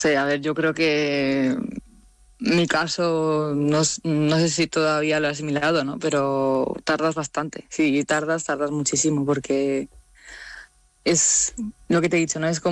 Sí, a ver, yo creo que mi caso, no sé si todavía lo he asimilado, ¿no? Pero tardas bastante. Sí, tardas muchísimo porque es lo que te he dicho, ¿no? Es como